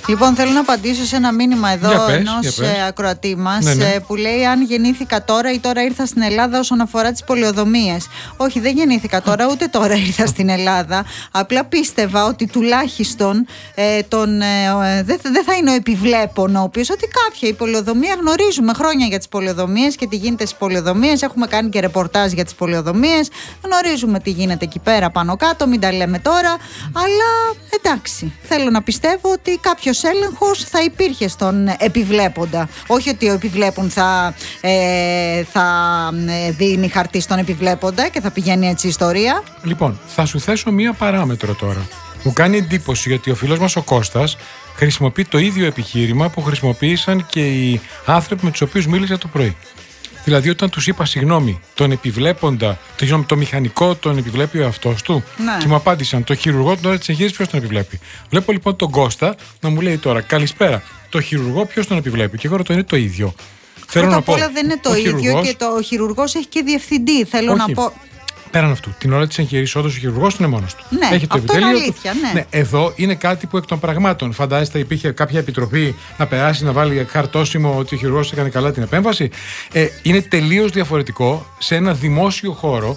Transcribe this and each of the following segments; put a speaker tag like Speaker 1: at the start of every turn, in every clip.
Speaker 1: Λοιπόν, θέλω να απαντήσω σε ένα μήνυμα εδώ ενός ακροατή μας που λέει: αν γεννήθηκα τώρα ή τώρα ήρθα στην Ελλάδα όσον αφορά τις πολεοδομίες. Όχι, δεν γεννήθηκα τώρα, ούτε τώρα ήρθα στην Ελλάδα. Απλά πίστευα ότι τουλάχιστον δεν θα είναι ο επιβλέπων, ο οποίος ότι κάποια η πολεοδομία, γνωρίζουμε χρόνια για τις πολεοδομίες και τι γίνεται στις πολεοδομίες. Έχουμε κάνει και ρεπορτάζ για τις πολεοδομίες. Γνωρίζουμε τι γίνεται εκεί πέρα πάνω κάτω, μην τα λέμε τώρα. Αλλά εντάξει, θέλω να πιστεύω ότι κάποιος έλεγχος θα υπήρχε στον επιβλέποντα. Όχι ότι ο επιβλέπων θα δίνει χαρτί στον επιβλέποντα και θα πηγαίνει έτσι η ιστορία.
Speaker 2: Λοιπόν, θα σου θέσω μία παράμετρο τώρα. Μου κάνει εντύπωση γιατί ο φίλος μας ο Κώστας χρησιμοποιεί το ίδιο επιχείρημα που χρησιμοποίησαν και οι άνθρωποι με τους οποίους μίλησα το πρωί. Δηλαδή, όταν τους είπα συγγνώμη, τον επιβλέποντα, το μηχανικό τον επιβλέπει ο εαυτός του. Ναι. Και μου απάντησαν, το χειρουργό την ώρα της εγχείρησης ποιος τον επιβλέπει. Βλέπω λοιπόν τον Κώστα να μου λέει τώρα, καλησπέρα, το χειρουργό ποιος τον επιβλέπει. Και εγώ ρωτώ, είναι το ίδιο.
Speaker 1: Πρώτα απ' όλα δεν είναι το ίδιο και ο χειρουργός έχει και διευθυντή. Θέλω να πω.
Speaker 2: Πέραν αυτού, την ώρα της εγχειρήσης, όντως ο χειρουργός είναι μόνος του.
Speaker 1: Ναι,
Speaker 2: έχει το
Speaker 1: αυτό είναι αλήθεια. Ναι.
Speaker 2: Εδώ είναι κάτι που εκ των πραγμάτων. Φαντάζεστε, υπήρχε κάποια επιτροπή να περάσει, να βάλει χαρτόσημο ότι ο χειρουργός έκανε καλά την επέμβαση. Είναι τελείως διαφορετικό σε ένα δημόσιο χώρο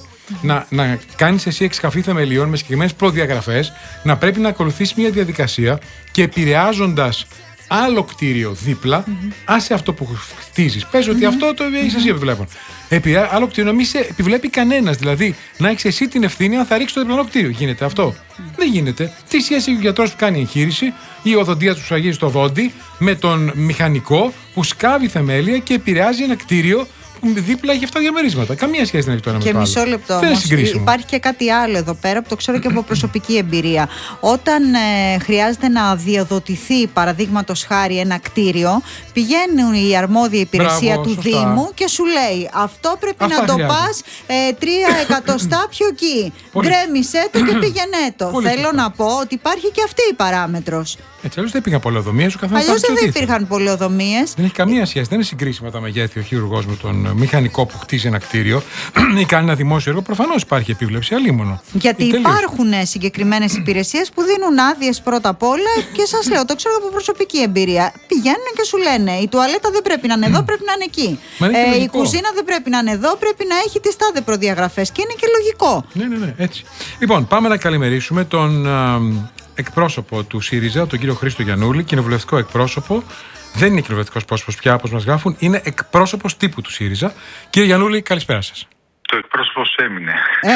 Speaker 2: να κάνεις εσύ εξκαφή θεμελίων με συγκεκριμένες προδιαγραφές, να πρέπει να ακολουθείς μια διαδικασία και επηρεάζοντας άλλο κτίριο δίπλα, άσε αυτό που χτίζεις. Πες ότι αυτό το είσαι εσύ επιβλέπων. Άλλο κτίριο να μην σε επιβλέπει κανένας. Δηλαδή να έχεις εσύ την ευθύνη αν θα ρίξει το διπλανό κτίριο. Γίνεται αυτό? Δεν γίνεται. Τι σχέση έχει ο γιατρός που κάνει εγχείρηση ή ο οδοντίας που σου αγγίζει το δόντι με τον μηχανικό που σκάβει θεμέλια και επηρεάζει ένα κτίριο που δίπλα έχει αυτά διαμερίσματα? Καμία σχέση δεν έχει το ένα με το άλλο.
Speaker 1: Και μισό λεπτό όμως, υπάρχει και κάτι άλλο εδώ πέρα που το ξέρω και από προσωπική εμπειρία. Όταν χρειάζεται να διαδοτηθεί, παραδείγματος χάρη, ένα κτίριο, πηγαίνουν η αρμόδια υπηρεσία του Δήμου και σου λέει: αυτό πρέπει να το πας 3 εκατοστά πιο εκεί. Γκρέμισέ το και πήγαινε το. Θέλω να πω ότι υπάρχει και αυτή η παράμετρος.
Speaker 2: Έτσι, αλλιώς δεν υπήρχαν πολεοδομίες.
Speaker 1: Αλλιώς δεν υπήρχαν πολεοδομίες.
Speaker 2: Δεν έχει καμία σχέση. Δεν είναι συγκρίσιμα τα μεγέθη ο χειρουργός με τον μηχανικό που χτίζει ένα κτίριο ή κάνει ένα δημόσιο έργο. Προφανώς υπάρχει επίβλεψη, αλίμονο.
Speaker 1: Γιατί υπάρχουν συγκεκριμένες υπηρεσίες που δίνουν άδειες πρώτα απ' όλα και σας λέω, το ξέρω από προσωπική εμπειρία. Πηγαίνουν και σου λένε: η τουαλέτα δεν πρέπει να είναι εδώ, πρέπει να είναι εκεί. Η κουζίνα δεν πρέπει να είναι εδώ, πρέπει να έχει τις τάδε προδιαγραφές. Και είναι και λογικό.
Speaker 2: Ναι, έτσι. Λοιπόν, πάμε να καλημερίσουμε τον εκπρόσωπο του ΣΥΡΙΖΑ, τον κύριο Χρήστο Γιαννούλη, κοινοβουλευτικό εκπρόσωπο. Δεν είναι κοινοβουλευτικός πρόσωπος πια, όπως μας γράφουν, είναι εκπρόσωπος τύπου του ΣΥΡΙΖΑ. Κύριε Γιαννούλη, καλησπέρα σας.
Speaker 3: Το εκπρόσωπος έμεινε.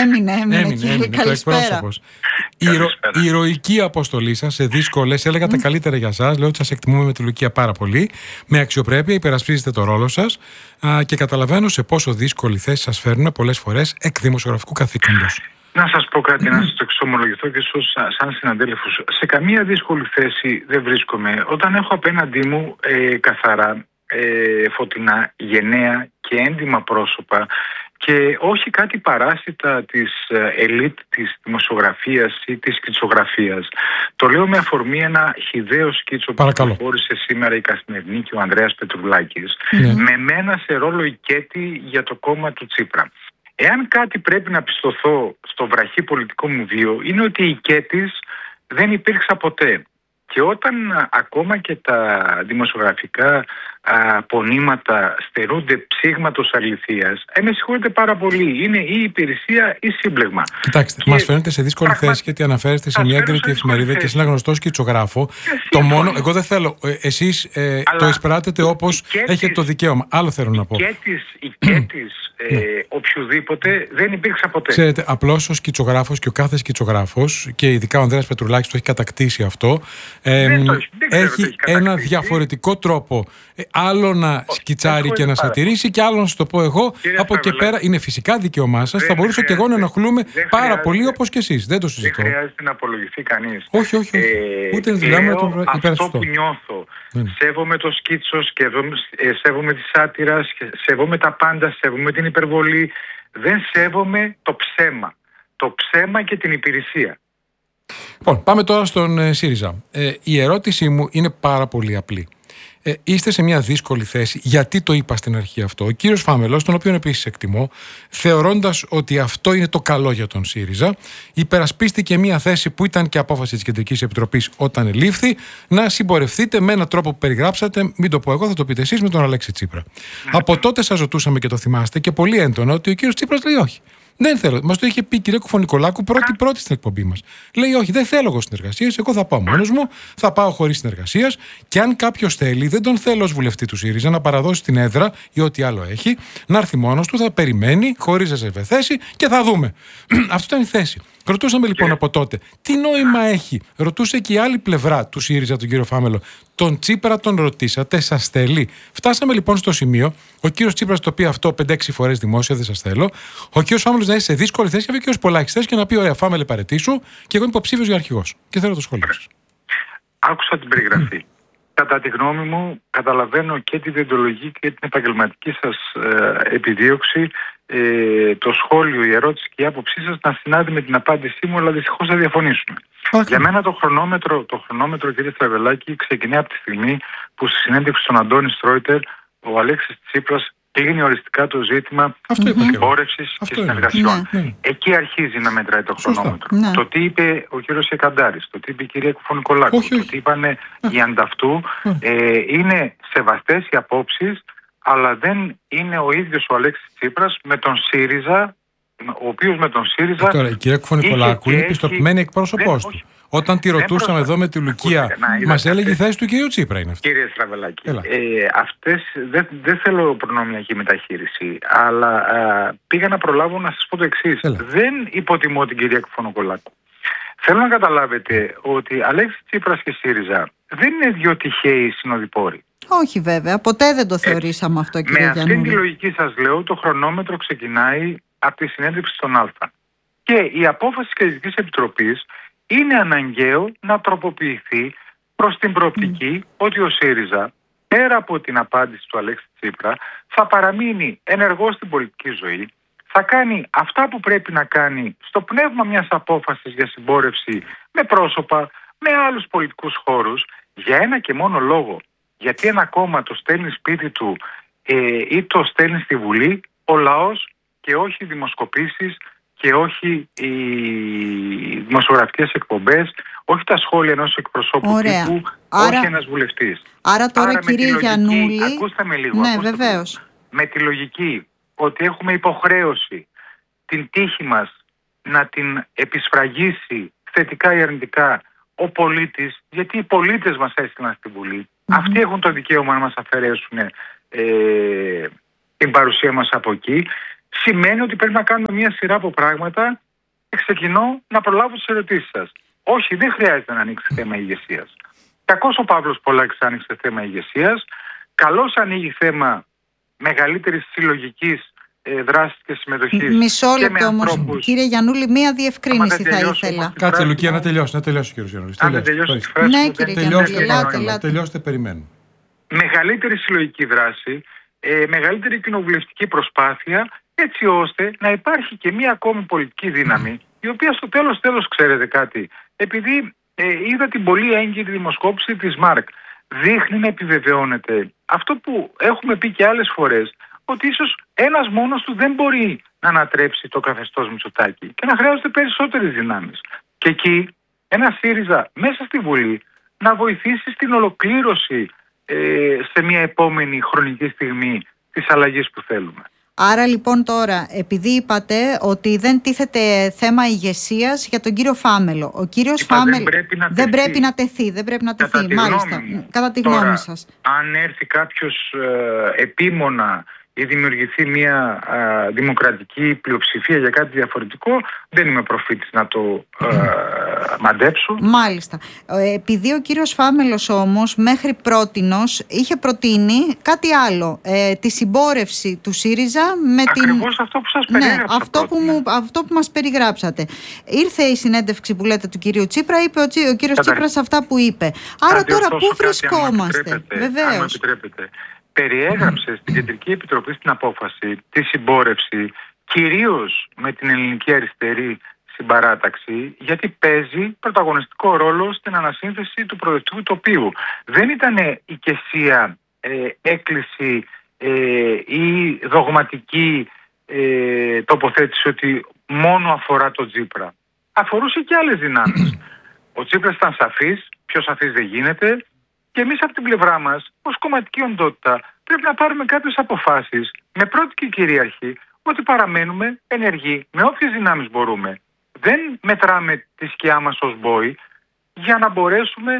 Speaker 1: Έμεινε. Καλησπέρα.
Speaker 2: Η ηρωική αποστολή σας σε δύσκολες, έλεγα τα καλύτερα για σας. Λέω ότι σας εκτιμούμε με τη Λουκία πάρα πολύ. Με αξιοπρέπεια υπερασπίζετε το ρόλο σας και καταλαβαίνω σε πόσο δύσκολη θέση σας φέρνουν πολλές φορές εκ δημοσιογραφικού καθήκοντος.
Speaker 3: Να σας πω κάτι, να σας το εξομολογηθώ και ίσως σαν συναντέλφους. Σε καμία δύσκολη θέση δεν βρίσκομαι. Όταν έχω απέναντί μου καθαρά, φωτεινά, γενναία και έντιμα πρόσωπα και όχι κάτι παράσιτα της ελίτ της δημοσιογραφίας ή της σκητσογραφίας. Το λέω με αφορμή ένα χυδαίο σκίτσο που προχώρησε σήμερα η Καθημερινή και ο Ανδρέας Πετρουλάκης, με μένα σε ρόλο οικέτη για το κόμμα του Τσίπρα. Εάν κάτι πρέπει να πιστωθώ στο βραχή πολιτικό μου βίο, είναι ότι η οικέτης δεν υπήρξα ποτέ. Και όταν ακόμα και τα δημοσιογραφικά πονήματα στερούνται ψήγματος αληθείας, με συγχωρείτε πάρα πολύ, είναι ή υπηρεσία ή σύμπλεγμα.
Speaker 2: Κοιτάξτε, μας φαίνεται σε δύσκολη θέση γιατί αναφέρεστε σε μια έγκριτη εφημερίδα και σε ένα γνωστό σκητσογράφο. Το μόνο, εγώ δεν θέλω, εσείς το εισπράτετε όπως έχετε το δικαίωμα. Άλλο θέλω να πω.
Speaker 3: Οικέτης οποιοδήποτε δεν υπήρξα ποτέ.
Speaker 2: Ξέρετε, απλώς ο σκητσογράφος και ο κάθε σκητσογράφος, και ειδικά ο Ανδρέας Πετρουλάκης το έχει κατακτήσει αυτό, έχει ένα διαφορετικό τρόπο. Άλλο να σκιτσάρει και να σατηρήσει και άλλο να σου το πω εγώ. Από εκεί πέρα είναι φυσικά δικαίωμά σας. Θα μπορούσα και εγώ να ενοχλούμε πάρα πολύ όπως και εσείς. Δεν το συζητώ.
Speaker 3: Δεν χρειάζεται να απολογηθεί κανείς.
Speaker 2: Όχι. Ούτε δουλειά με τον υπερασπιστό.
Speaker 3: Αυτό που νιώθω. Σέβομαι το σκίτσο, σέβομαι τη σάτυρα, σέβομαι τα πάντα, σέβομαι την υπερβολή. Δεν σέβομαι το ψέμα. Το ψέμα και την υπηρεσία.
Speaker 2: Λοιπόν, πάμε τώρα στον ΣΥΡΙΖΑ. Η ερώτησή μου είναι πάρα πολύ απλή. είστε σε μια δύσκολη θέση. Γιατί το είπα στην αρχή αυτό? Ο κύριος Φάμελος, τον οποίον επίσης εκτιμώ, θεωρώντας ότι αυτό είναι το καλό για τον ΣΥΡΙΖΑ, υπερασπίστηκε μια θέση που ήταν και απόφαση της Κεντρικής Επιτροπής όταν ελήφθη, να συμπορευτείτε με έναν τρόπο που περιγράψατε, μην το πω εγώ, θα το πείτε εσείς, με τον Αλέξη Τσίπρα. Από τότε σας ρωτούσαμε και το θυμάστε και πολύ έντονο ότι ο κύριος Τσίπρας λέει όχι. Δεν θέλω. Μας το είχε πει η κυρία Κουφωνικολάκου πρώτη στην εκπομπή μας. Λέει: όχι, δεν θέλω εγώ συνεργασίες. Εγώ θα πάω μόνος μου, θα πάω χωρίς συνεργασίας. Και αν κάποιος θέλει, δεν τον θέλω ως βουλευτή του ΣΥΡΙΖΑ να παραδώσει την έδρα ή ό,τι άλλο έχει, να έρθει μόνος του, θα περιμένει, χωρίς ρεζερβεθέση και θα δούμε. Αυτό ήταν η θέση. Ρωτούσαμε λοιπόν από τότε, τι νόημα έχει? Ρωτούσε και η άλλη πλευρά του ΣΥΡΙΖΑ, τον κύριο Φάμελο. Τον Τσίπρα τον ρωτήσατε, σας θέλει? Φτάσαμε λοιπόν στο σημείο, ο κύριος Τσίπρας το πει αυτό 5-6 φορές δημόσια, δεν σας θέλω. Ο κύριος Φάμελος να είναι σε δύσκολη θέση και ο κύριος Πολάκης θέση και να πει: ωραία, Φάμελε, παραιτήσου και εγώ είμαι υποψήφιος για αρχηγός. Και θέλω το σχόλιο σας.
Speaker 3: Άκουσα την περιγραφή. Κατά τη γνώμη μου, καταλαβαίνω και τη διοντολογική και την επαγγελματική σας επιδίωξη, το σχόλιο, η ερώτηση και η άποψή σας να συνάδει με την απάντησή μου, αλλά δυστυχώς θα διαφωνήσουμε. Για μένα το χρονόμετρο, κύριε Στραβελάκη, ξεκινάει από τη στιγμή που στη συνέντευξη στον Αντώνη Στρόιτερ ο Αλέξης Τσίπρας κλείνει οριστικά το ζήτημα συμπόρευσης και συνεργασιών. Εκεί αρχίζει να μετράει το χρονόμετρο. Το τι είπε ο κύριος Εκαντάρης, το τι είπε η κυρία Κουφωνικολάκου, το τι είπανε οι ανταυτού, είναι σεβαστές οι απόψεις, αλλά δεν είναι ο ίδιος ο Αλέξης Τσίπρας με τον ΣΥΡΙΖΑ, ο οποίος με τον ΣΥΡΙΖΑ.
Speaker 2: Τώρα η κυρία Κουφωνικολάκου είναι πιστοποιημένη εκπρόσωπός του. Όταν τη ρωτούσαμε εδώ με τη Λουκία, μας έλεγε η θέση του κυρίου Τσίπρα είναι αυτή.
Speaker 3: Κύριε Στραβελάκη, αυτές δεν θέλω προνομιακή μεταχείριση, αλλά πήγα να προλάβω να σας πω το εξής. Δεν υποτιμώ την κυρία Κουφωνικολάκου. Θέλω να καταλάβετε ότι Αλέξης Τσίπρας και ΣΥΡΙΖΑ δεν είναι δύο τυχαίοι συνοδοιπόροι.
Speaker 1: Όχι βέβαια, ποτέ δεν το θεωρήσαμε αυτό, κύριε Γιαννούλη.
Speaker 3: Με αυτή τη λογική σας λέω, το χρονόμετρο ξεκινάει από τη συνέντευξη στον Α. Και η απόφαση της Κεντρικής Επιτροπής είναι αναγκαίο να τροποποιηθεί προς την προοπτική ότι ο ΣΥΡΙΖΑ, πέρα από την απάντηση του Αλέξη Τσίπρα, θα παραμείνει ενεργός στην πολιτική ζωή, θα κάνει αυτά που πρέπει να κάνει στο πνεύμα μιας απόφασης για συμπόρευση με πρόσωπα, με άλλους πολιτικούς χώρους, για ένα και μόνο λόγο. Γιατί ένα κόμμα το στέλνει σπίτι του ή το στέλνει στη Βουλή ο λαός και όχι οι δημοσκοπήσεις και όχι οι δημοσιογραφικές εκπομπές, όχι τα σχόλια ενός εκπροσώπου τύπου, όχι ένας βουλευτής.
Speaker 1: Άρα τώρα, κύριε Γιαννούλη,
Speaker 3: ακούστε με λίγο.
Speaker 1: Ναι, βεβαίως.
Speaker 3: Με τη λογική ότι έχουμε υποχρέωση την τύχη μας να την επισφραγίσει θετικά ή αρνητικά ο πολίτης, γιατί οι πολίτες μας έστειλαν στη Βουλή. Αυτοί έχουν το δικαίωμα να μας αφαιρέσουν την παρουσία μας από εκεί. Σημαίνει ότι πρέπει να κάνουμε μια σειρά από πράγματα. Ξεκινώ να προλάβω τις ερωτήσεις σας. Όχι, δεν χρειάζεται να ανοίξει θέμα ηγεσίας. Κακώς ο Παύλος Πολάκης άνοιξε θέμα ηγεσίας. Καλώς ανοίγει θέμα μεγαλύτερης συλλογικής δράσης και συμμετοχής.
Speaker 1: Μισό λεπτό όμως, κύριε Γιαννούλη, μία διευκρίνηση θα ήθελα.
Speaker 2: Κάτσε, Λουκία, να τελειώσει κύριος Γιαννούλης.
Speaker 1: Ναι, κύριε Γιαννούλη,
Speaker 2: τελειώστε, περιμένουμε.
Speaker 3: Μεγαλύτερη συλλογική δράση, μεγαλύτερη κοινοβουλευτική προσπάθεια, έτσι ώστε να υπάρχει και μία ακόμη πολιτική δύναμη, η οποία στο τέλος ξέρετε κάτι, επειδή είδα την πολύ έγκυρη δημοσκόπηση της ΜΑΡΚ, δείχνει να επιβεβαιώνεται αυτό που έχουμε πει και άλλες φορές, ότι ίσως ένας μόνος του δεν μπορεί να ανατρέψει το καθεστώς Μητσοτάκη και να χρειάζονται περισσότερες δυνάμεις. Και εκεί ένα ΣΥΡΙΖΑ μέσα στη Βουλή να βοηθήσει στην ολοκλήρωση σε μια επόμενη χρονική στιγμή της αλλαγής που θέλουμε.
Speaker 1: Άρα λοιπόν τώρα, επειδή είπατε ότι δεν τίθεται θέμα ηγεσίας για τον κύριο Φάμελο, ο κύριος Φάμελο δεν πρέπει να τεθεί. Μάλιστα, κατά τη γνώμη σας.
Speaker 3: Αν έρθει κάποιος επίμονα ή δημιουργηθεί μια δημοκρατική πλειοψηφία για κάτι διαφορετικό, δεν είμαι προφήτης να το μαντέψω.
Speaker 1: Μάλιστα. Επειδή ο κύριος Φάμελος όμως μέχρι πρότινος είχε προτείνει κάτι άλλο, τη συμπόρευση του ΣΥΡΙΖΑ με
Speaker 3: ακριβώς αυτό που σας περιγράψα.
Speaker 1: Αυτό που μας περιγράψατε. Ήρθε η συνέντευξη που λέτε του κυρίου Τσίπρα, είπε ο κύριος Τσίπρας αυτά που είπε. Άρα τώρα πού βρισκόμαστε?
Speaker 3: Βεβαίως. Αν μου επιτρέπετε. Περιέγραψε στην Κεντρική Επιτροπή στην απόφαση τη συμπόρευση, κυρίως με την ελληνική αριστερή στην παράταξη, γιατί παίζει πρωταγωνιστικό ρόλο στην ανασύνθεση του προοδευτικού τοπίου. Δεν ήταν οικεσία, έκκληση ή δογματική τοποθέτηση ότι μόνο αφορά τον Τσίπρα. Αφορούσε και άλλες δυνάμεις. Ο Τσίπρας ήταν σαφής, πιο σαφής δεν γίνεται, και εμείς από την πλευρά μας, ως κομματική οντότητα, πρέπει να πάρουμε κάποιες αποφάσεις με πρώτη και κυρίαρχη ότι παραμένουμε ενεργοί με όποιες δυνάμεις μπορούμε. Δεν μετράμε τη σκιά μας ως μπόι για να μπορέσουμε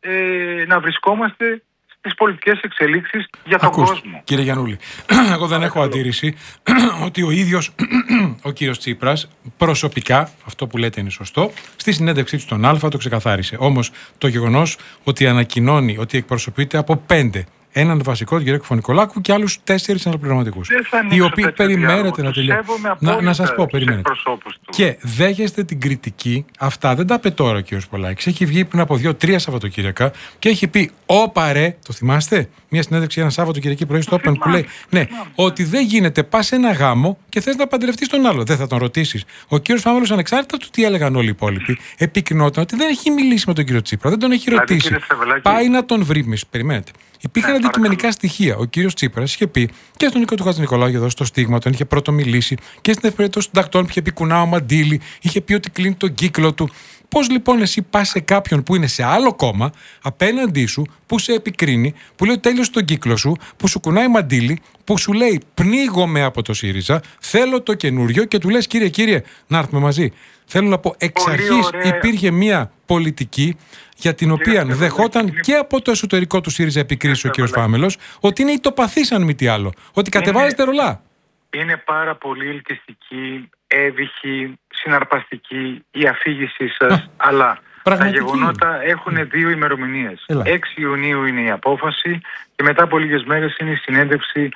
Speaker 3: να βρισκόμαστε στις πολιτικές εξελίξεις για τον κόσμο.
Speaker 2: Κύριε Γιαννούλη, εγώ δεν έχω αντίρρηση ότι ο ίδιος ο κύριος Τσίπρας προσωπικά, αυτό που λέτε είναι σωστό, στη συνέντευξή του στον Α το ξεκαθάρισε. Όμως το γεγονός ότι ανακοινώνει ότι εκπροσωπείται από 5, έναν βασικό, τον κύριο Κυφωνικολάκου, και άλλους 4 αναπληρωματικούς. Οι οποίοι περιμένετε να τελειώσουν. Να σας πω, περιμένετε. Και δέχεστε την κριτική, αυτά δεν τα είπε τώρα ο κύριος Πολάκης. Έχει βγει πριν από 2-3 Σαββατοκύριακα και έχει πει: Όπα ρε, το θυμάστε? Μια συνέντευξη ένα Σαββατοκυριακή πρωί στο Open που λέει: Ναι, ότι δεν γίνεται, πας σε ένα γάμο και θες να παντρευτείς τον άλλο. Δεν θα τον ρωτήσεις? Ο κύριος Φάμελος, ανεξάρτητα του τι έλεγαν όλοι οι υπόλοιποι, επικοινόταν ότι δεν έχει μιλήσει με τον κύριο Τσίπρα, δεν τον έχει ρωτήσει. Πάει να τον βρει. Περιμένετε. Υπήρχαν αντικειμενικά στοιχεία. Ο κύριος Τσίπρας είχε πει και στον Νίκο του Χατζηνικολάου εδώ στο Στίγμα, τον είχε πρώτο μιλήσει, και στην Εφημερίδα των Συντακτών που είχε πει κουνάω μαντίλι, είχε πει ότι κλείνει τον κύκλο του. Πώς λοιπόν εσύ πας σε κάποιον που είναι σε άλλο κόμμα απέναντί σου, που σε επικρίνει, που λέει ότι τέλειωσε τον κύκλο σου, που σου κουνάει μαντίλι, που σου λέει πνίγομαι από το ΣΥΡΙΖΑ, θέλω το καινούριο, και του λες κύριε, να έρθουμε μαζί? Θέλω να πω, εξ αρχής υπήρχε μια πολιτική για την οποία δεχόταν και από το εσωτερικό του ΣΥΡΙΖΑ επικρίσεις ο κ. Φάμελος, ότι είναι ητοπαθής αν μη τι άλλο, ότι κατεβάζετε ρολά.
Speaker 3: Είναι πάρα πολύ ελκυστική, έβυχη, συναρπαστική η αφήγησή σας, αλλά πραγματική. Τα γεγονότα έχουν 2 ημερομηνίες. 6 Ιουνίου είναι η απόφαση και μετά από λίγες μέρες είναι η συνέντευξη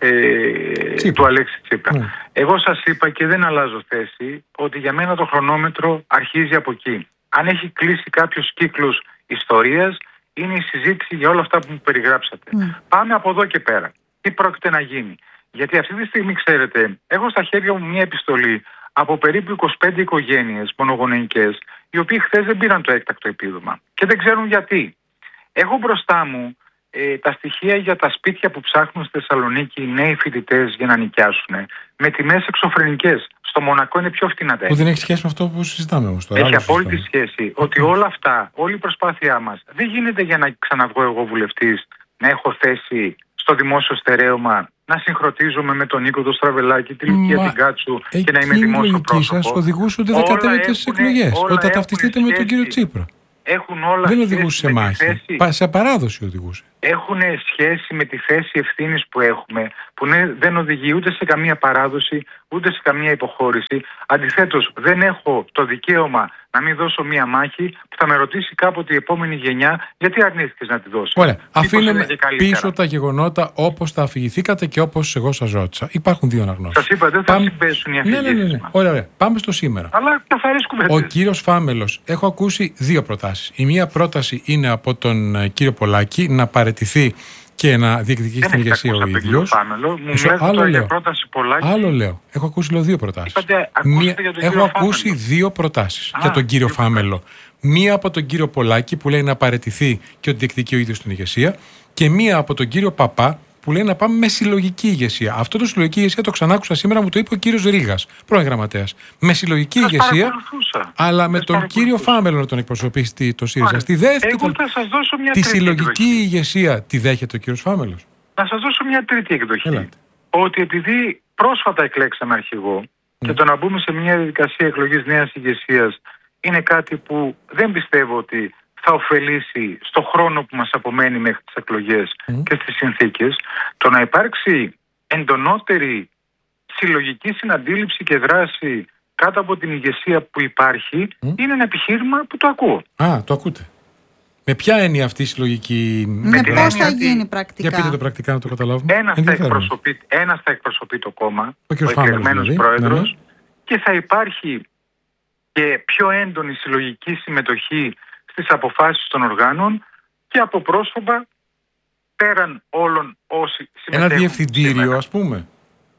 Speaker 3: του Αλέξη Τσίπρα. Εγώ σας είπα και δεν αλλάζω θέση ότι για μένα το χρονόμετρο αρχίζει από εκεί. Αν έχει κλείσει κάποιος κύκλος ιστορίας, είναι η συζήτηση για όλα αυτά που μου περιγράψατε. Πάμε από εδώ και πέρα. Τι πρόκειται να γίνει? Γιατί αυτή τη στιγμή, ξέρετε, έχω στα χέρια μου μια επιστολή από περίπου 25 οικογένειες μονογονεϊκές, οι οποίοι χθες δεν πήραν το έκτακτο επίδομα και δεν ξέρουν γιατί. Έχω μπροστά μου τα στοιχεία για τα σπίτια που ψάχνουν στη Θεσσαλονίκη οι νέοι φοιτητές για να νοικιάσουν, με τιμές εξωφρενικές. Στο Μονακό είναι πιο φτηνά τα.
Speaker 2: Που δεν έχει σχέση με αυτό που συζητάμε όμως τώρα.
Speaker 3: Έχει απόλυτη σχέση. Ότι όλα αυτά, όλη η προσπάθειά μας δεν γίνεται για να ξαναβγώ εγώ βουλευτής, να έχω θέση στο δημόσιο στερέωμα, να συγχρονίζομαι με τον Νίκο τον Στραβελάκη, τη Λουκία την Κάτσου και να είμαι δημόσιο πρόσωπο.
Speaker 2: Σας οδηγούσε ότι δεν κατέβετε στις εκλογές, όταν ταυτιστείτε με τον κύριο Τσίπρα.
Speaker 3: Δεν
Speaker 2: οδηγούσε σε μάχη. Σε παράδοση οδηγούσε.
Speaker 3: Έχουν σχέση με τη θέση ευθύνης που έχουμε, που δεν οδηγεί ούτε σε καμία παράδοση, ούτε σε καμία υποχώρηση. Αντιθέτως, δεν έχω το δικαίωμα να μην δώσω μία μάχη που θα με ρωτήσει κάποτε η επόμενη γενιά γιατί αρνήθηκες να τη δώσεις.
Speaker 2: Ωραία. Αφήνουμε πίσω τα γεγονότα όπως τα αφηγηθήκατε και όπως εγώ σας ρώτησα. Υπάρχουν 2 αναγνώσεις.
Speaker 3: Σας είπα, δεν θα συμπέσουν οι αφηγήσεις.
Speaker 2: Ναι. Ωραία. Πάμε στο σήμερα.
Speaker 3: Αλλά καθαρές κουβέντες.
Speaker 2: Ο κύριος Φάμελος, έχω ακούσει 2 προτάσεις. Η μία πρόταση είναι από τον κύριο Πολάκη να παραιτηθεί και να διεκδικήσει την ηγεσία ο ίδιος. Άλλο λέω. Έχω ακούσει 2 προτάσεις. Έχω ακούσει 2 προτάσεις για τον κύριο Φάμελο. Μία από τον κύριο Πολάκη που λέει να παραιτηθεί και ότι διεκδικεί ο ίδιος την ηγεσία, και μία από τον κύριο Παπά που λέει να πάμε με συλλογική ηγεσία. Αυτό το συλλογική ηγεσία το ξανάκουσα σήμερα, μου το είπε ο κύριος Ρήγας, πρώην γραμματέας. Με συλλογική ηγεσία, αλλά με τον κύριο Φάμελο να τον εκπροσωπήσει το ΣΥΡΙΖΑ. Στη δεύτερη, τη συλλογική ηγεσία τη δέχεται ο κύριος Φάμελος?
Speaker 3: Να σας δώσω μια τρίτη εκδοχή. Ότι επειδή πρόσφατα εκλέξαμε αρχηγό και το να μπούμε σε μια διαδικασία εκλογής νέας ηγεσίας είναι κάτι που δεν πιστεύω ότι θα ωφελήσει στο χρόνο που μας απομένει μέχρι τις εκλογές και στις συνθήκες. Το να υπάρξει εντονότερη συλλογική συναντήληψη και δράση κάτω από την ηγεσία που υπάρχει είναι ένα επιχείρημα που το ακούω.
Speaker 2: Το ακούτε. Με ποια έννοια αυτή η συλλογική...
Speaker 1: Πώς θα γίνει πρακτικά?
Speaker 2: Για πείτε το πρακτικά να το καταλάβουμε.
Speaker 3: Ένας θα εκπροσωπεί το κόμμα, ο εκλεγμένος πρόεδρος, και θα υπάρχει και πιο έντονη συλλογική συμμετοχή στις αποφάσεις των οργάνων και από πρόσωπα πέραν όλων όσοι συμμετέχουν.
Speaker 2: Ένα διευθυντήριο, ας πούμε.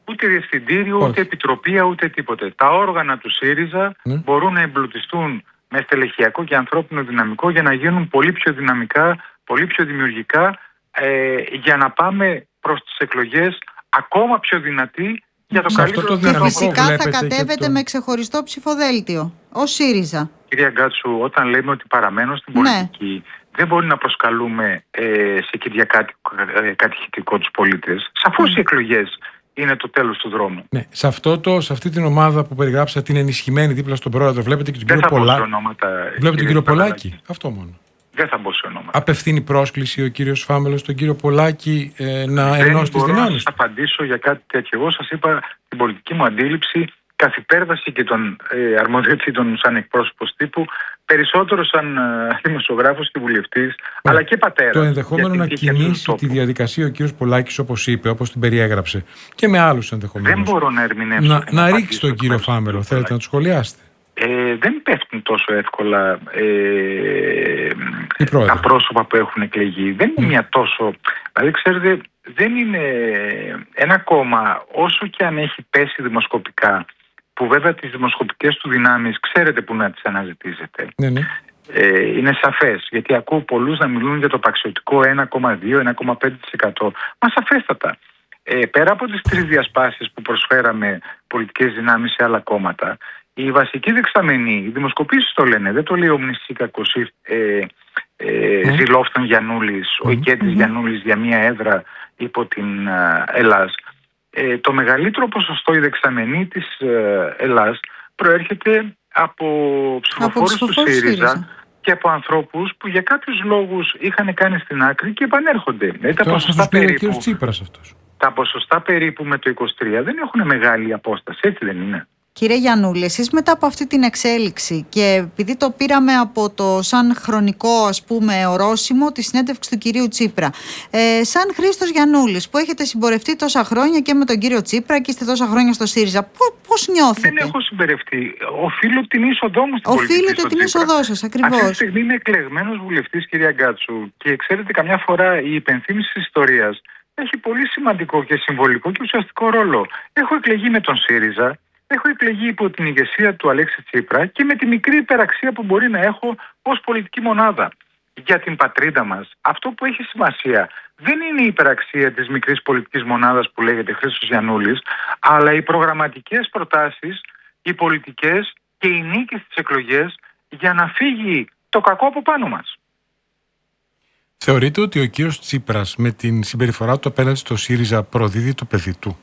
Speaker 3: Ούτε διευθυντήριο, ούτε επιτροπή, ούτε τίποτε. Τα όργανα του ΣΥΡΙΖΑ μπορούν να εμπλουτιστούν με στελεχειακό και ανθρώπινο δυναμικό για να γίνουν πολύ πιο δυναμικά, πολύ πιο δημιουργικά, για να πάμε προς τις εκλογές ακόμα πιο δυνατοί για το καλύτερο
Speaker 1: δυναμικό. Και φυσικά θα κατέβετε με ξεχωριστό ψηφοδέλτιο, ως ΣΥΡΙΖΑ.
Speaker 3: Κυρία Γκάτσου, όταν λέμε ότι παραμένω στην πολιτική, δεν μπορεί να προσκαλούμε σε κυριακάτικο τους πολίτες. Σαφώς οι εκλογές είναι το τέλος του δρόμου.
Speaker 2: Ναι, σε αυτή την ομάδα που περιγράψα, την ενισχυμένη δίπλα στον πρόεδρο, βλέπετε και τον κύριο Πολάκη. Βλέπετε τον κύριο Πολάκη. Αυτό μόνο.
Speaker 3: Δεν θα μπω σε ονόματα.
Speaker 2: Απευθύνει πρόσκληση ο κύριος Φάμελος στον κύριο Πολάκη να ενώσει τις δυνάμεις.
Speaker 3: Δεν μπορώ να σας απαντήσω για κάτι τέτοιο. Εγώ σας είπα την πολιτική μου αντίληψη, καθ' υπέρβαση και των αρμοδιοτήτων σαν εκπρόσωπος τύπου, περισσότερο σαν δημοσιογράφος και βουλευτής, αλλά και πατέρας.
Speaker 2: Το ενδεχόμενο να κινήσει τη διαδικασία ο κύριος Πολάκης, όπως είπε, όπως την περιέγραψε, και με άλλους ενδεχομένως.
Speaker 3: Δεν μπορώ να ερμηνεύσω.
Speaker 2: Να ρίξει τον κύριο Φάμελο, θέλετε να το σχολιάσετε?
Speaker 3: Δεν πέφτουν τόσο εύκολα τα πρόσωπα που έχουν εκλεγεί. Δεν είναι μια τόσο... Δηλαδή, ξέρετε, δεν είναι ένα κόμμα, όσο και αν έχει πέσει δημοσκοπικά, που βέβαια τις δημοσκοπικές του δυνάμεις ξέρετε που να τις αναζητήσετε. Είναι σαφές, γιατί ακούω πολλούς να μιλούν για το παξιωτικό 1,2-1,5%. Μα σαφέστατα. Πέρα από τις 3 διασπάσεις που προσφέραμε πολιτικές δυνάμεις σε άλλα κόμματα, οι βασικοί δεξαμενοί, οι δημοσκοπήσεις το λένε, δεν το λέει ο Μνησίκα Κωσίφ, Ζηλόφτον Γιαννούλης, ο Οικέτης Γιαννούλης για μία έδρα υπό την Ελλάς. Το μεγαλύτερο ποσοστό η δεξαμενή της Ελλάς προέρχεται από ψηφοφόρους του ΣΥΡΙΖΑ και από ανθρώπους που για κάποιους λόγους είχαν κάνει στην άκρη και επανέρχονται. Τα ποσοστά περίπου με το 23 δεν έχουν μεγάλη απόσταση, έτσι δεν είναι?
Speaker 1: Κύριε Γιαννούλη, εσείς μετά από αυτή την εξέλιξη και επειδή το πήραμε από το σαν χρονικό ορόσημο τη συνέντευξη του κυρίου Τσίπρα, σαν Χρήστος Γιαννούλης που έχετε συμπορευτεί τόσα χρόνια και με τον κύριο Τσίπρα και είστε τόσα χρόνια στο ΣΥΡΙΖΑ, πώς νιώθετε?
Speaker 3: Δεν έχω συμπερευτεί. Οφείλω την είσοδό μου στην πολιτική.
Speaker 1: Οφείλετε την είσοδό σας, ακριβώς.
Speaker 3: Αυτή τη στιγμή είμαι εκλεγμένος βουλευτής, κυρία Γκάτσου, και ξέρετε, καμιά φορά η υπενθύμηση της ιστορίας έχει πολύ σημαντικό και συμβολικό και ουσιαστικό ρόλο. Έχω εκλεγεί με τον ΣΥΡΙΖΑ. Έχω εκλεγεί υπό την ηγεσία του Αλέξη Τσίπρα και με τη μικρή υπεραξία που μπορεί να έχω ως πολιτική μονάδα. Για την πατρίδα μας, αυτό που έχει σημασία δεν είναι η υπεραξία της μικρής πολιτικής μονάδας που λέγεται Χρήστος Γιαννούλης, αλλά οι προγραμματικές προτάσεις, οι πολιτικές και οι νίκες στις εκλογές για να φύγει το κακό από πάνω μας.
Speaker 2: Θεωρείτε ότι ο κύριος Τσίπρας με την συμπεριφορά του απέναντι στο ΣΥΡΙΖΑ προδίδει το παιδί του?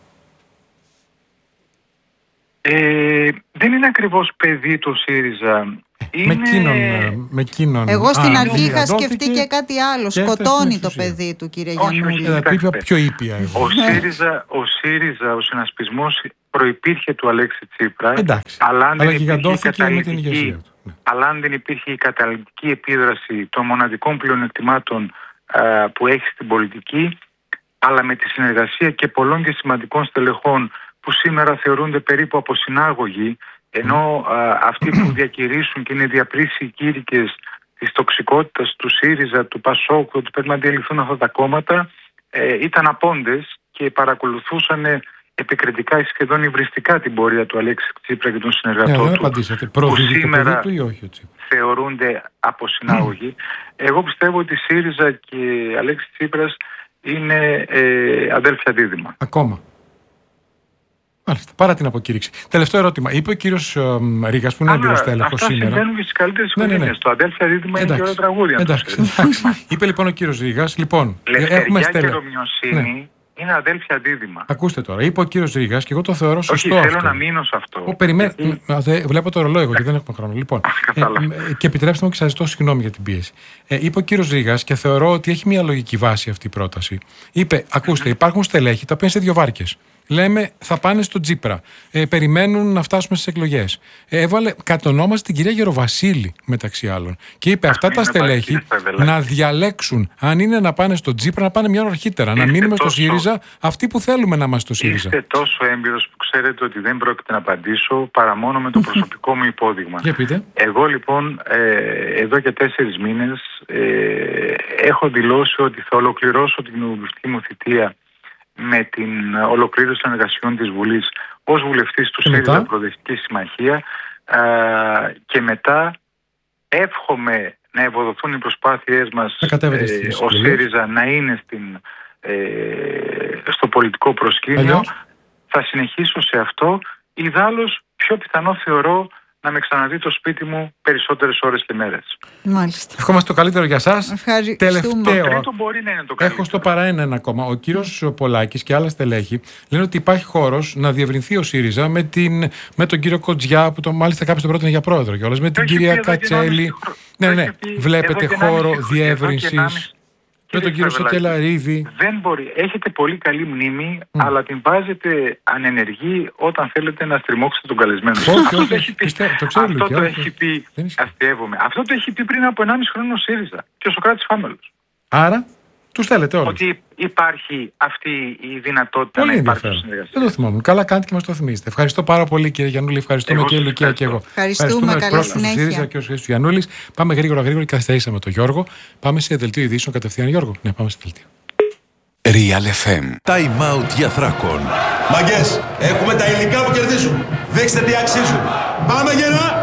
Speaker 3: Δεν είναι ακριβώς παιδί του ΣΥΡΙΖΑ.
Speaker 2: Με εκείνον.
Speaker 1: Εγώ στην αρχή είχα σκεφτεί και κάτι άλλο. Σκοτώνει το παιδί του, κύριε Γιαννούλη.
Speaker 2: Πιο ήπια.
Speaker 3: Ο ΣΥΡΙΖΑ, ο συνασπισμός προϋπήρχε του Αλέξη Τσίπρα.
Speaker 2: Αλλά γιγαντώθηκε με την ηγεσία του.
Speaker 3: Αλλά αν δεν υπήρχε η καταλυτική επίδραση των μοναδικών πλεονεκτημάτων που έχει στην πολιτική, αλλά με τη συνεργασία και πολλών και σημαντικών στελεχών που σήμερα θεωρούνται περίπου αποσυνάγωγοι, ενώ αυτοί που διακηρύσουν και είναι διαπρίσιοι κήρυκες της τοξικότητας του ΣΥΡΙΖΑ, του ΠΑΣΟΚ, ότι πρέπει να διαλυθούν αυτά τα κόμματα, ήταν απόντες και παρακολουθούσαν επικριτικά ή σχεδόν υβριστικά την πορεία του Αλέξη Τσίπρα και των συνεργατών του, που σήμερα θεωρούνται αποσυνάγωγοι. Εγώ πιστεύω ότι ΣΥΡΙΖΑ και Αλέξη Τσίπρας είναι αδέλφια δίδυμα.
Speaker 2: Ακόμα. Μάλιστα, παρά την αποκήρυξη. Τελευταίο ερώτημα. Είπε ο κύριος Ρήγας, που είναι έμπειρος τέλεχος σήμερα.
Speaker 3: Αυτά συμβαίνουν και στις καλύτερες οικογένειες. Το αδέλφια δίδυμα είναι και ωραίο τραγούδι.
Speaker 2: Είπε λοιπόν ο κύριος Ρήγας,
Speaker 3: Λευτεριά και Ρωμιοσύνη είναι αδέλφια δίδυμα.
Speaker 2: Ακούστε τώρα, είπε ο κύριος Ρήγας και εγώ το θεωρώ σωστό.
Speaker 3: Όχι, θέλω να μείνω σε αυτό.
Speaker 2: Βλέπω το ρολόι εγώ και δεν έχουμε χρόνο. Λοιπόν, και επιτρέψτε μου και σας ζητώ συγγνώμη για την πίεση. Είπε ο κύριος Ρήγας και θεωρώ ότι έχει μια λογική βάση αυτή η πρόταση. Είπε, ακούστε, υπάρχουν στελέχη τα οποία είναι σε 2 βάρκες. Λέμε θα πάνε στο Τσίπρα. Περιμένουν να φτάσουμε στις εκλογές. Κατονόμασε την κυρία Γεροβασίλη μεταξύ άλλων. Και είπε αυτά τα στελέχη να διαλέξουν αν είναι να πάνε στο Τσίπρα, να πάνε μια ώρα αρχίτερα. Να μείνουμε στο ΣΥΡΙΖΑ αυτοί που θέλουμε να είμαστε στο ΣΥΡΙΖΑ.
Speaker 3: Είστε τόσο έμπειρος που ξέρετε ότι δεν πρόκειται να απαντήσω παρά μόνο με το προσωπικό μου υπόδειγμα.
Speaker 2: Για πείτε.
Speaker 3: Εγώ λοιπόν εδώ και 4 μήνες έχω δηλώσει ότι θα ολοκληρώσω την κοινοβουλευτική μου θητεία με την ολοκλήρωση των εργασιών της Βουλής ως βουλευτής του ΣΥΡΙΖΑ Προοδευτική Συμμαχία, και μετά εύχομαι να ευοδοθούν οι προσπάθειές μας ο ΣΥΡΙΖΑ να είναι στο πολιτικό προσκήνιο. Θα συνεχίσω σε αυτό. Ιδάλλως πιο πιθανό θεωρώ να με ξαναδεί το σπίτι μου περισσότερες ώρες και μέρες.
Speaker 1: Μάλιστα.
Speaker 2: Ευχόμαστε το καλύτερο για σας.
Speaker 1: Τελευταίο.
Speaker 3: Το τρίτο μπορεί να είναι το καλύτερο.
Speaker 2: Έχω στο παρά ένα ακόμα. Ο κύριος Πολάκης και άλλα στελέχη λένε ότι υπάρχει χώρος να διευρυνθεί ο ΣΥΡΙΖΑ με τον κύριο Κοτζιά, που μάλιστα κάποιος τον πρότεινε για πρόεδρο κιόλας, με την κυρία Κατσέλη. Ναι. Βλέπετε χώρο διεύρυνσης. Με τον κύριο Σακελαρίδη. Δεν μπορεί. Έχετε πολύ καλή μνήμη, αλλά την βάζετε ανενεργή όταν θέλετε να στριμώξετε τον καλεσμένο. Αυτό το έχει πει. Αστειεύομαι. Αυτό το έχει πει πριν από 1,5 χρόνο ο ΣΥΡΙΖΑ και ο Σωκράτης Φάμελος. Άρα τους θέλετε όλους.
Speaker 3: Ότι υπάρχει αυτή η δυνατότητα να υπάρξει συνεργασία.
Speaker 2: Δεν το θυμόμουν. Καλά κάνετε και μας το θυμίζετε. Ευχαριστώ πάρα πολύ, κύριε Γιαννούλη. Ευχαριστούμε και η Λουκία και εγώ.
Speaker 1: Ευχαριστούμε. Καλή συνέχεια.
Speaker 2: Και ο Χρήστος Γιαννούλης. Πάμε γρήγορα και καθυστερήσαμε τον Γιώργο. Πάμε σε δελτίο ειδήσεων κατευθείαν, Γιώργο. Ναι, πάμε σε δελτίο.
Speaker 4: Real FM. Time out για Θράκων.
Speaker 5: Μαγκές, έχουμε τα υλικά που κερδίζουν. Δείξτε τι αξίζουν. Πάμε γερά!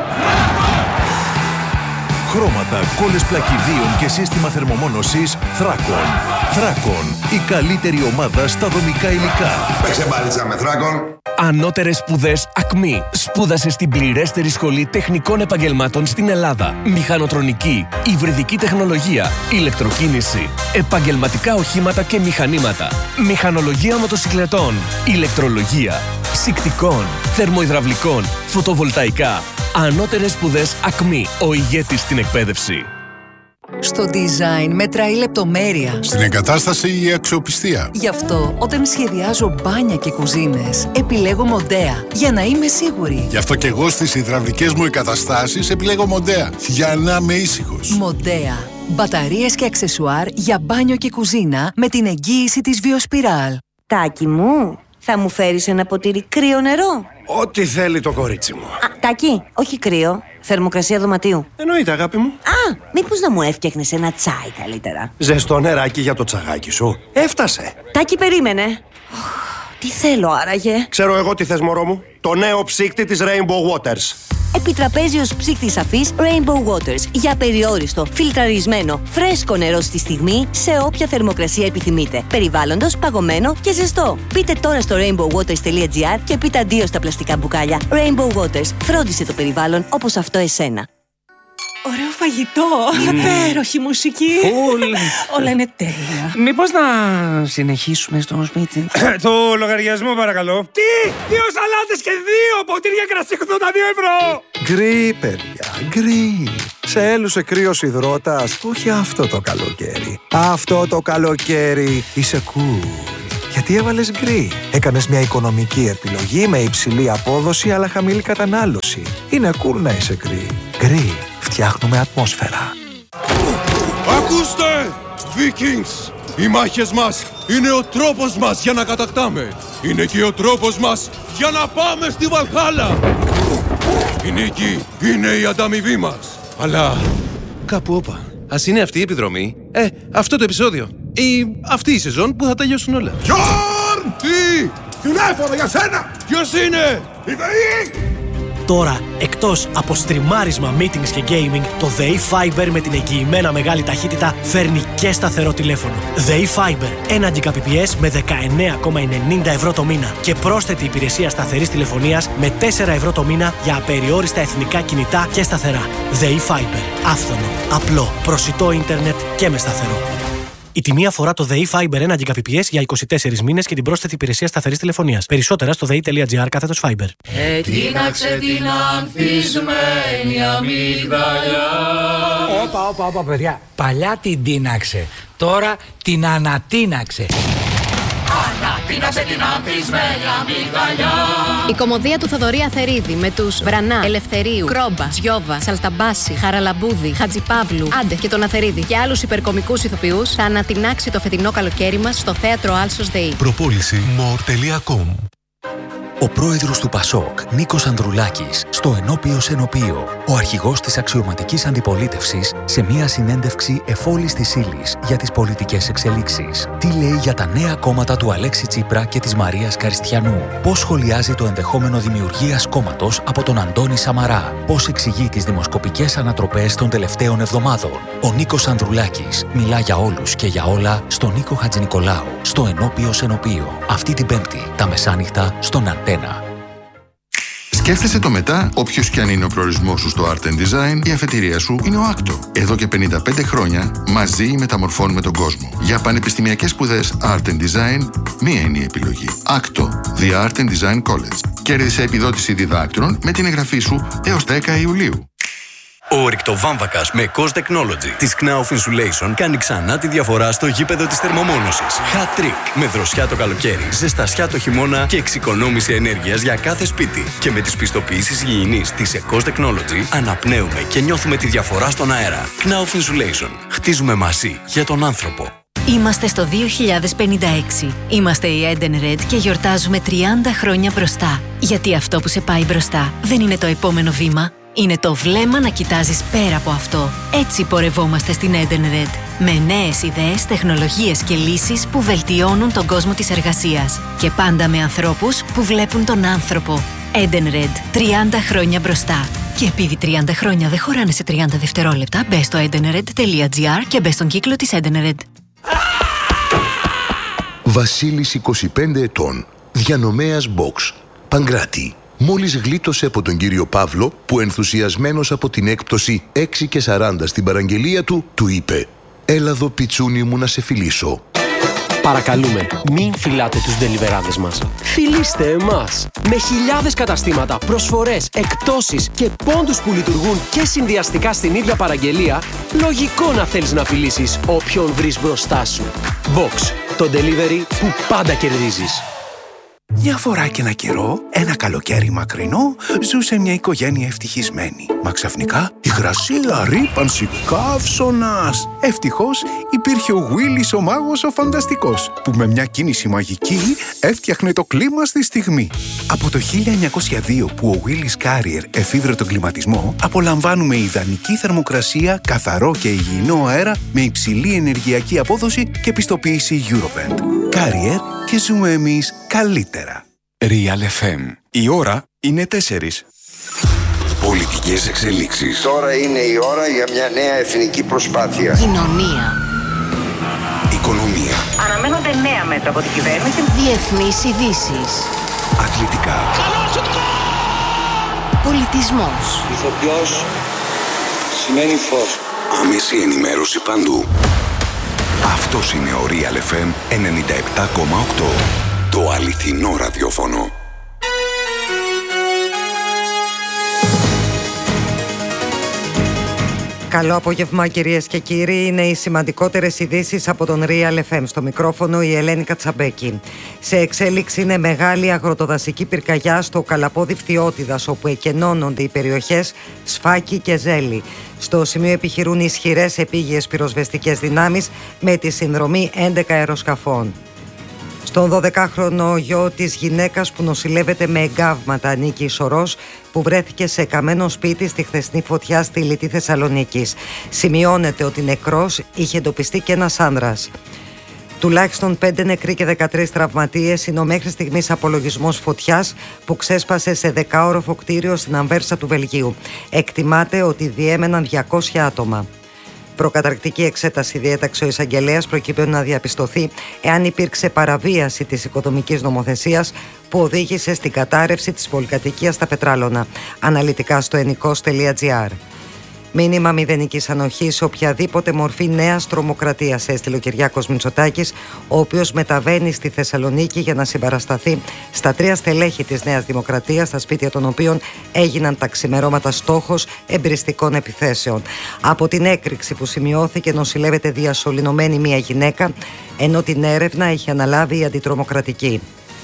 Speaker 4: Χρώματα, κόλλες πλακιδίων και σύστημα θερμομόνωσης Θράκων. Θράκων, η καλύτερη ομάδα στα δομικά υλικά.
Speaker 5: Παίξε μπάλιτσα με Θράκων.
Speaker 6: Ανώτερες σπουδές ΑΚΜΗ. Σπούδασε στην πληρέστερη σχολή τεχνικών επαγγελμάτων στην Ελλάδα. Μηχανοτρονική, υβριδική τεχνολογία, ηλεκτροκίνηση, επαγγελματικά οχήματα και μηχανήματα, μηχανολογία μοτοσυκλετών, ηλεκτρολογία, ψυκτικών, θερμοϊδραυλικών, φωτοβολταϊκά. Ανώτερες σπουδές ΑΚΜΗ. Ο ηγέτης στην εκπαίδευση.
Speaker 7: Στο design μετράει η λεπτομέρεια.
Speaker 8: Στην εγκατάσταση η αξιοπιστία.
Speaker 7: Γι' αυτό, όταν σχεδιάζω μπάνια και κουζίνες, επιλέγω Μοντέα. Για να είμαι σίγουρη.
Speaker 8: Γι' αυτό και εγώ στις υδραυλικές μου εγκαταστάσεις επιλέγω Μοντέα. Για να είμαι ήσυχος.
Speaker 7: Μοντέα. Μπαταρίες και αξεσουάρ για μπάνιο και κουζίνα με την εγγύηση της Βιοσπιράλ.
Speaker 9: Τάκη μου, θα μου φέρεις ένα ποτήρι κρύο νερό?
Speaker 5: Ό,τι θέλει το κορίτσι μου.
Speaker 9: Τάκη, όχι κρύο. Θερμοκρασία δωματίου.
Speaker 5: Εννοείται, αγάπη μου.
Speaker 9: Μήπως να μου έφτιαχνες ένα τσάι καλύτερα?
Speaker 5: Ζεστό νεράκι για το τσαγάκι σου. Έφτασε.
Speaker 9: Τάκη, περίμενε. Τι θέλω άραγε?
Speaker 5: Ξέρω εγώ τι θες, μωρό μου. Το νέο ψύκτη της Rainbow Waters.
Speaker 9: Επιτραπέζιος ψύκτης σαφής Rainbow Waters. Για περιόριστο, φιλτραρισμένο, φρέσκο νερό στη στιγμή, σε όποια θερμοκρασία επιθυμείτε. Περιβάλλοντος, παγωμένο και ζεστό. Πείτε τώρα στο rainbowwaters.gr και πείτε αντίο στα πλαστικά μπουκάλια. Rainbow Waters. Φρόντισε το περιβάλλον όπως αυτό εσένα.
Speaker 10: Ωραίο φαγητό, υπέροχη μουσική. Όλα είναι τέλεια.
Speaker 11: Μήπως να συνεχίσουμε στο σπίτι?
Speaker 12: Το λογαριασμό παρακαλώ. Τι! 2 σαλάτες και 2 ποτήρια κρασί 82 ευρώ!
Speaker 13: Γκρι, παιδιά, γκρι. Σε έλουσε κρύος υδρότας, όχι αυτό το καλοκαίρι. Αυτό το καλοκαίρι είσαι cool. Γιατί έβαλες γκρι. Έκανες μια οικονομική επιλογή με υψηλή απόδοση αλλά χαμηλή κατανάλωση. Είναι cool να είσαι γκρι. Γκρι. Φτιάχνουμε ατμόσφαιρα.
Speaker 14: Ακούστε! Vikings! Οι μάχες μας είναι ο τρόπος μας για να κατακτάμε. Είναι και ο τρόπος μας για να πάμε στη Βαλχάλα. Η νίκη είναι η ανταμοιβή μας. Αλλά
Speaker 15: κάπου όπα. Ας είναι αυτή η επιδρομή. Αυτό το επεισόδιο. Ή αυτή η σεζόν που θα τελειώσουν όλα.
Speaker 14: Γιόρν! Τι! Τηλέφωνο για σένα! Ποιος είναι? Η ΔΕΗ!
Speaker 16: Τώρα, εκτός από στριμάρισμα, meetings και gaming, το ΔΕΗ Fiber με την εγγυημένα μεγάλη ταχύτητα φέρνει και σταθερό τηλέφωνο. ΔΕΗ Fiber, 1 Gbps με 19,90 ευρώ το μήνα και πρόσθετη υπηρεσία σταθερής τηλεφωνίας με 4 ευρώ το μήνα για απεριόριστα εθνικά κινητά και σταθερά. ΔΕΗ Fiber, άφθονο, απλό, προσιτό ίντερνετ και με σταθερό. Η τιμή αφορά το ΔΕΗ Fiber 1 Gbps για 24 μήνες και την πρόσθετη υπηρεσία σταθερής τηλεφωνίας. Περισσότερα στο dei.gr/Fiber.
Speaker 17: Τίναξε την ανθισμένη αμύγδαλια.
Speaker 18: Όπα, παιδιά. Παλιά την τίναξε. Τώρα την ανατίναξε.
Speaker 17: Ανατίναξε την ανθισμένη αμύγδαλια.
Speaker 19: Η κωμωδία του Θοδωρή Αθερίδη με τους Βρανά, Ελευθερίου, Κρόμπα, Τζιόβα, Σαλταμπάση, Χαραλαμπούδη, Χατζιπαύλου, Άντε και τον Αθερίδη και άλλους υπερκομικούς ηθοποιούς θα ανατινάξει το φετινό καλοκαίρι μας στο θέατρο Άλσος ΔΕΗ.
Speaker 4: Προπόληση more.com.
Speaker 20: Ο πρόεδρος του ΠΑΣΟΚ, Νίκος Ανδρουλάκης, στο ενώπιος ενωπείο. Ο αρχηγός της αξιωματικής αντιπολίτευσης σε μια συνέντευξη εφόλης της ύλης για τις πολιτικές εξελίξεις. Τι λέει για τα νέα κόμματα του Αλέξη Τσίπρα και της Μαρίας Καριστιανού. Πώς σχολιάζει το ενδεχόμενο δημιουργίας κόμματος από τον Αντώνη Σαμαρά. Πώς εξηγεί τις δημοσκοπικές ανατροπές των τελευταίων εβδομάδων. Ο Νίκος Ανδρουλάκης μιλά για όλους και για όλα στον Νίκο Χατζηνικολάου, στο ενώπιος ενωπείο. Αυτή την Πέμπτη, τα μεσάνυχτα, στον Αντένα.
Speaker 21: Σκέφτεσαι το μετά, όποιος κι αν είναι ο προορισμός σου στο Art and Design, η αφετηρία σου είναι ο Άκτο. Εδώ και 55 χρόνια μαζί μεταμορφώνουμε τον κόσμο. Για πανεπιστημιακές σπουδές Art and Design, μία είναι η επιλογή. Άκτο, The Art and Design College. Κέρδισε επιδότηση διδάκτρων με την εγγραφή σου έως 10 Ιουλίου.
Speaker 22: Ο ορυκτοβάμβακας με COS Technology της Knauf Insulation κάνει ξανά τη διαφορά στο γήπεδο της θερμομόνωσης. Hat trick με δροσιά το καλοκαίρι, ζεστασιά το χειμώνα και εξοικονόμηση ενέργειας για κάθε σπίτι. Και με τις πιστοποιήσεις υγιεινής της COS Technology αναπνέουμε και νιώθουμε τη διαφορά στον αέρα. Knauf Insulation. Χτίζουμε μαζί για τον άνθρωπο.
Speaker 23: Είμαστε στο 2056. Είμαστε η Edenred και γιορτάζουμε 30 χρόνια μπροστά. Γιατί αυτό που σε πάει μπροστά δεν είναι το επόμενο βήμα. Είναι το βλέμμα να κοιτάζεις πέρα από αυτό. Έτσι πορευόμαστε στην Edenred. Με νέες ιδέες, τεχνολογίες και λύσεις που βελτιώνουν τον κόσμο της εργασίας. Και πάντα με ανθρώπους που βλέπουν τον άνθρωπο. Edenred. 30 χρόνια μπροστά. Και επειδή 30 χρόνια δεν χωράνε σε 30 δευτερόλεπτα, μπες στο edenred.gr και μπες στον κύκλο της Edenred.
Speaker 4: Βασίλης, 25 ετών. Διανομέας Box. Παγκράτη. Μόλις γλίτωσε από τον κύριο Παύλο που ενθουσιασμένος από την έκπτωση 6 και 40 στην παραγγελία του, του είπε «Έλα εδώ πιτσούνι μου να σε φιλήσω».
Speaker 24: Παρακαλούμε, μην φυλάτε τους ντελιβεράδες μας. Φιλήστε εμάς! Με χιλιάδες καταστήματα, προσφορές, εκπτώσεις και πόντους που λειτουργούν και συνδυαστικά στην ίδια παραγγελία, λογικό να θέλεις να φιλήσεις όποιον βρεις μπροστά σου. Box, το delivery που πάντα κερδίζεις.
Speaker 25: Μια φορά και ένα καιρό, ένα καλοκαίρι μακρινό, ζούσε μια οικογένεια ευτυχισμένη. Μα ξαφνικά υγρασία, ρύπανση, καύσωνας. Ευτυχώς υπήρχε ο Γουίλης ο μάγος ο φανταστικός, που με μια κίνηση μαγική έφτιαχνε το κλίμα στη στιγμή. Από το 1902 που ο Γουίλης Κάριερ εφήβρε τον κλιματισμό, απολαμβάνουμε ιδανική θερμοκρασία, καθαρό και υγιεινό αέρα με υψηλή ενεργειακή απόδοση και πιστοποίηση Eurovent. Κάριερ και ζούμε εμείς καλύτερα.
Speaker 26: Real FM. Η ώρα είναι 4.
Speaker 27: Πολιτικές εξελίξεις. Τώρα είναι η ώρα για μια νέα εθνική προσπάθεια.
Speaker 19: Κοινωνία.
Speaker 27: Οικονομία.
Speaker 19: Αναμένονται νέα μέτρα από την κυβέρνηση. Διεθνείς ειδήσεις.
Speaker 27: Αθλητικά.
Speaker 19: Πολιτισμός.
Speaker 27: Ηθοποιός σημαίνει φως. Άμεση ενημέρωση παντού. Αυτός είναι ο Real FM 97,8. Το αληθινό ραδιόφωνο.
Speaker 28: Καλό απόγευμα κυρίες και κύριοι. Είναι οι σημαντικότερες ειδήσεις από τον Real FM. Στο μικρόφωνο η Ελένη Κατσαμπέκη. Σε εξέλιξη είναι μεγάλη αγροτοδασική πυρκαγιά στο Καλαπόδι Φθιώτιδας, όπου εκενώνονται οι περιοχές Σφάκη και Ζέλη. Στο σημείο επιχειρούν ισχυρές επίγειες πυροσβεστικές δυνάμεις με τη συνδρομή 11 αεροσκαφών. Στον 12χρονο γιο της γυναίκας που νοσηλεύεται με εγκάβματα ανήκει η σωρός, που βρέθηκε σε καμένο σπίτι στη χθεσινή φωτιά στη Λιτή Θεσσαλονίκης. Σημειώνεται ότι νεκρός είχε εντοπιστεί και ένας άνδρας. Τουλάχιστον 5 νεκροί και 13 τραυματίες είναι ο μέχρι στιγμής απολογισμός φωτιάς που ξέσπασε σε 10όροφο κτίριο στην Αμβέρσα του Βελγίου. Εκτιμάται ότι διέμεναν 200 άτομα. Προκαταρκτική εξέταση διέταξε ο εισαγγελέας προκειμένου να διαπιστωθεί εάν υπήρξε παραβίαση της οικοδομικής νομοθεσίας που οδήγησε στην κατάρρευση της πολυκατοικίας στα Πετράλωνα. Αναλυτικά στο ενικός.gr. Μήνυμα μηδενικής ανοχής σε οποιαδήποτε μορφή νέας τρομοκρατίας, έστειλε ο Κυριάκος Μητσοτάκης, ο οποίος μεταβαίνει στη Θεσσαλονίκη για να συμπαρασταθεί στα 3 στελέχη της Νέας Δημοκρατίας, στα σπίτια των οποίων έγιναν τα ξημερώματα στόχος εμπειριστικών επιθέσεων. Από την έκρηξη που σημειώθηκε νοσηλεύεται διασωληνωμένη μια γυναίκα, ενώ την έρευνα έχει αναλάβει η αντιτρομοκρατική.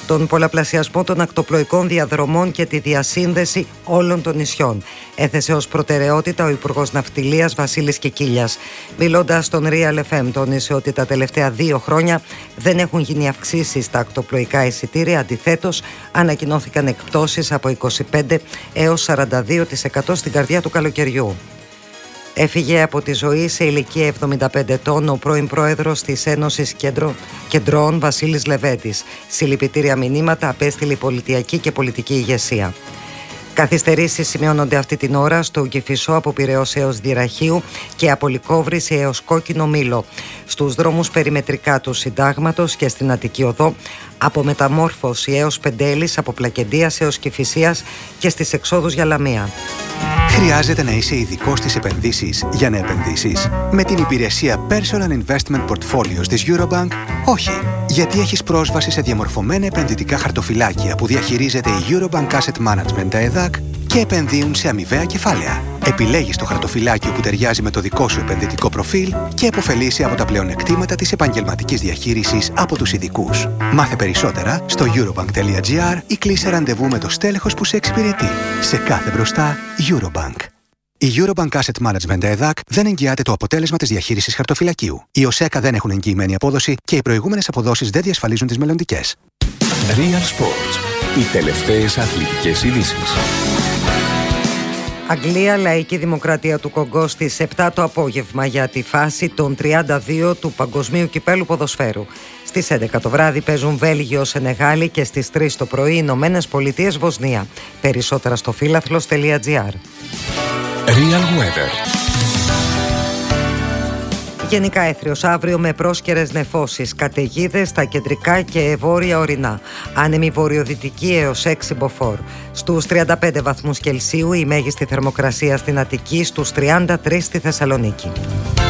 Speaker 28: τον πολλαπλασιασμό των ακτοπλοϊκών διαδρομών και τη διασύνδεση όλων των νησιών. Έθεσε ως προτεραιότητα ο Υπουργός Ναυτιλίας Βασίλης Κικίλιας. Μιλώντας στον Real FM, τόνισε ότι τα τελευταία 2 χρόνια δεν έχουν γίνει αυξήσεις στα ακτοπλοϊκά εισιτήρια. Αντιθέτως, ανακοινώθηκαν εκπτώσεις από 25% έως 42% στην καρδιά του καλοκαιριού. Έφυγε από τη ζωή σε ηλικία 75 ετών ο πρώην πρόεδρος της Ένωσης Κεντρών Βασίλης Λεβέντης. Συλληπιτήρια μηνύματα απέστειλε η πολιτιακή και πολιτική ηγεσία. Καθυστερήσεις σημειώνονται αυτή την ώρα στο Κηφισό από Πειραιώς έως Δυραχείου και από Λυκόβρηση έως Κόκκινο Μήλο. Στους δρόμους περιμετρικά του Συντάγματος και στην Αττική Οδό από Μεταμόρφωση έως Πεντέλης, από Πλακεντίας έως Κηφισίας και στις εξόδους για Λαμία.
Speaker 1: Χρειάζεται να είσαι ειδικός στις επενδύσεις για να επενδύσεις? Με την υπηρεσία Personal Investment Portfolios της Eurobank, όχι. Γιατί έχεις πρόσβαση σε διαμορφωμένα επενδυτικά χαρτοφυλάκια που διαχειρίζεται η Eurobank Asset Management, τα ΕΔΑΚ, και επενδύουν σε αμοιβαία κεφάλαια. Επιλέγεις το χαρτοφυλάκιο που ταιριάζει με το δικό σου επενδυτικό προφίλ και επωφελείσαι από τα πλεονεκτήματα της επαγγελματικής διαχείρισης από τους ειδικούς. Μάθε περισσότερα στο eurobank.gr ή κλείσε ραντεβού με το στέλεχος που σε εξυπηρετεί. Σε κάθε μπροστά, Eurobank. Η Eurobank Asset Management ΕΔΑΚ δεν εγγυάται το αποτέλεσμα της διαχείρισης χαρτοφυλακίου. Οι ΟΣΕΚΑ δεν έχουν εγγυημένη απόδοση και οι προηγούμενες αποδόσεις δεν διασφαλίζουν τις μελλοντικές.
Speaker 2: Real Sports. Οι τελευταίες αθλητικές ειδήσεις.
Speaker 28: Αγγλία, Λαϊκή Δημοκρατία του Κονγκό στις 7 το απόγευμα για τη φάση των 32 του Παγκοσμίου Κυπέλου Ποδοσφαίρου. Στις 11 το βράδυ παίζουν Βέλγιο, Σενεγάλη και στις 3 το πρωί Ηνωμένες Πολιτείες, Βοσνία. Περισσότερα στο φύλαθλος.gr.
Speaker 2: Real Weather.
Speaker 28: Γενικά έθριος αύριο με πρόσκαιρες νεφώσεις, καταιγίδες στα κεντρικά και βόρεια ορεινά. Άνεμη βορειοδυτική έως 6 μποφόρ. Στους 35 βαθμούς Κελσίου η μέγιστη θερμοκρασία στην Αττική, στους 33 στη Θεσσαλονίκη.